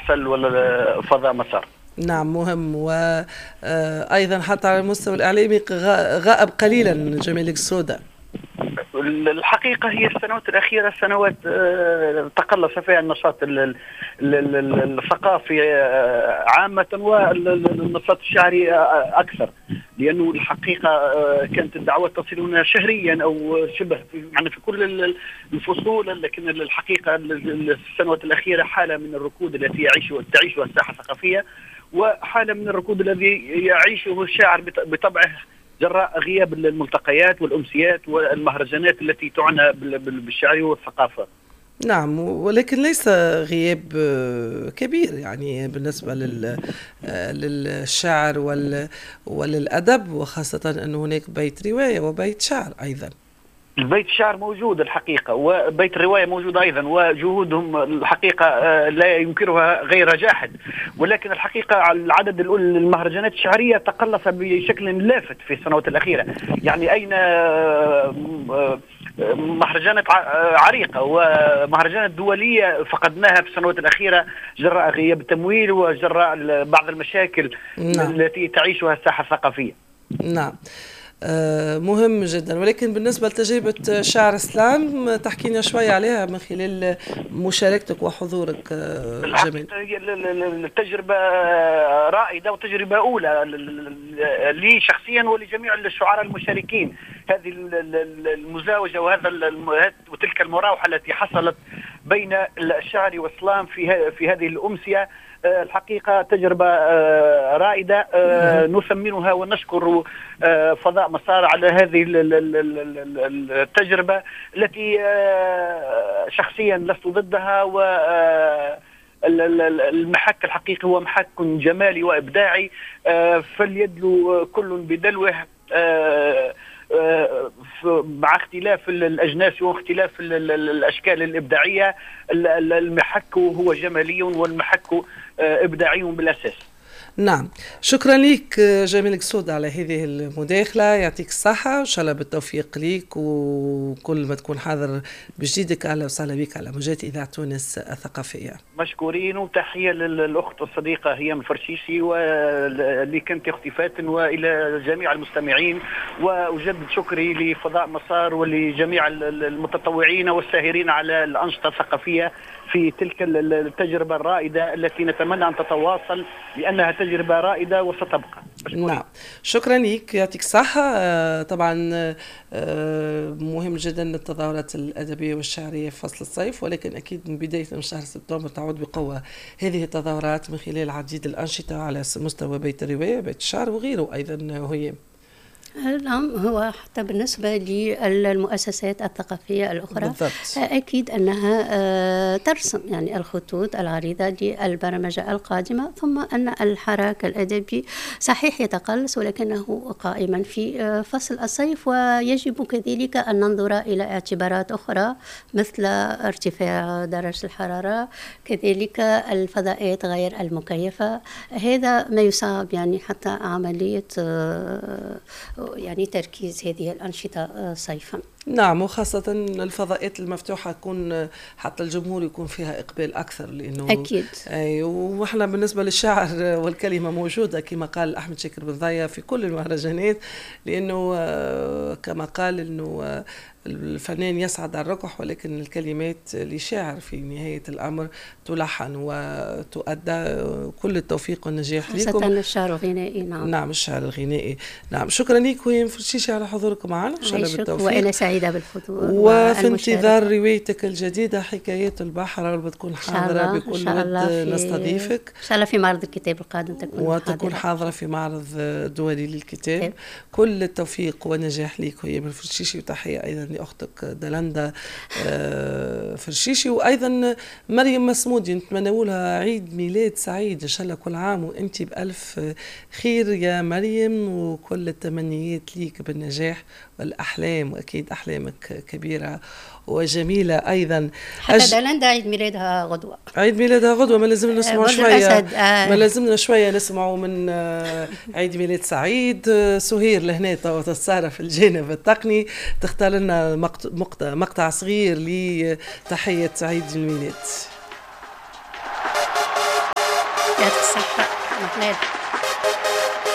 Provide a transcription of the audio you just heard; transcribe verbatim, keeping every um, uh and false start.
المحصل ولا فضاء مسار. نعم مهم. وأيضا حتى على المستوى الإعلامي غائب قليلا جميل السوداء. الحقيقة هي السنوات الأخيرة سنوات تقلص فيها النشاط الثقافي عامة والنشاط الشعري أكثر، لأنه الحقيقة كانت الدعوات تصلنا شهريا أو شبه يعني في كل الفصول، لكن الحقيقة السنوات الأخيرة حالة من الركود التي يعيش تعيشها الساحة الثقافية، وحالة من الركود الذي يعيشه الشاعر بطبعه جراء غياب الملتقيات والأمسيات والمهرجانات التي تعنى بالشعر والثقافة. نعم، ولكن ليس غياب كبير يعني بالنسبة للشعر وللأدب، وخاصة أن هناك بيت رواية وبيت شعر أيضا. البيت الشعر موجود الحقيقة، وبيت الرواية موجود أيضا، وجهودهم الحقيقة لا ينكرها غير جاحد، ولكن الحقيقة العدد المهرجانات الشعرية تقلص بشكل لافت في السنوات الأخيرة. يعني أين مهرجانات عريقة ومهرجانات دولية فقدناها في السنوات الأخيرة جراء غياب التمويل وجراء بعض المشاكل نعم. التي تعيشها الساحة الثقافية. نعم مهم جدا. ولكن بالنسبة لتجربة شعر اسلام تحكينا شوية عليها من خلال مشاركتك وحضورك جميل. التجربة رائدة وتجربة أولى لي شخصيا ولجميع الشعراء المشاركين. هذه المزاوجة وهذا وتلك المراوحة التي حصلت بين الشعر والاسلام في في هذه الأمسية الحقيقة تجربة رائدة نثمنها ونشكر فضاء مسار على هذه التجربة التي شخصيا لست ضدها. و المحك الحقيقي هو محك جمالي وإبداعي، فليدلو كل بدلوه مع اختلاف الأجناس واختلاف الأشكال الإبداعية. المحك هو جمالي والمحك إبداعي بالأساس. نعم، شكرا لك جميل السود على هذه المداخلة، يعطيك الصحة وإن شاء الله بالتوفيق ليك، وكل ما تكون حاضر بجديدك أهلا وسهلا بك على موجات إذاعة تونس الثقافية. مشكورين، وتحية للأخت الصديقة هيام الفرشيشي واللي كانت أختي فاتن وإلى جميع المستمعين، وأجدد شكري لفضاء مسار ولجميع المتطوعين والساهرين على الأنشطة الثقافية في تلك التجربة الرائدة التي نتمنى أن تتواصل لأنها تجربة رائدة وستبقى. نعم، شكرا لك، يعطيك الصحة. طبعا مهم جدا التظاهرات الأدبية والشعرية في فصل الصيف، ولكن أكيد من بداية من شهر سبتمبر تعود بقوة هذه التظاهرات من خلال عديد الأنشطة على مستوى بيت الرواية، بيت الشعر وغيره أيضا. هي نعم، هو حتى بالنسبة للمؤسسات الثقافية الأخرى بالضبط. أكيد أنها ترسم يعني الخطوط العريضة للبرمجة القادمة، ثم أن الحراك الأدبي صحيح يتقلص ولكنه قائما في فصل الصيف، ويجب كذلك أن ننظر إلى اعتبارات أخرى مثل ارتفاع درجة الحرارة، كذلك الفضاءات غير المكيفة. هذا ما يصعب يعني حتى عملية يعني تركيز هذه الأنشطة صيفا. نعم، وخاصة الفضاءات المفتوحة يكون حتى الجمهور يكون فيها إقبال أكثر، لأنه أكيد أي وإحنا بالنسبة للشعر والكلمة موجودة كما قال أحمد شاكر بن ضيا في كل المهرجانات، لأنه كما قال أنه الفنان يسعد على الركح ولكن الكلمات لشاعر في نهاية الأمر تلحن وتؤدى. كل التوفيق والنجاح لكم، خاصة الشعر الغنائي. نعم نعم الشعر الغنائي. نعم، شكرا لك هيام فرشيشي على حضوركم معنا، إن شاء الله بالتوفيق. وأنا سعيدة بالحضور وفي انتظار روايتك الجديدة حكايات البحر بتكون حاضرة بكل ود نستضيفك إن شاء الله في معرض الكتاب القادم تكون وتكون حاضرة, حاضرة في معرض دولي للكتاب. كتاب. كل التوفيق والنجاح لك هيام الفرشيشي، وتحية أيضا لأختك دلندا فرشيشي، وأيضا مريم مسمودي نتمنى لها عيد ميلاد سعيد إن شاء الله كل عام وأنت بألف خير يا مريم، وكل التمنيات ليك بالنجاح والأحلام، وأكيد أحلامك كبيرة وجميلة أيضا. حتى أج... دلندا عيد ميلادها غدوة. عيد ميلادها غدوة، ما لازم نسمع شوية آه. ما لازمنا شوية نسمعوا من عيد ميلاد سعيد. سهير لهنا تتصارف في الجانب التقني تختار لنا مقطع, مقطع صغير لتحية عيد الميلاد. يعطيك الصحة.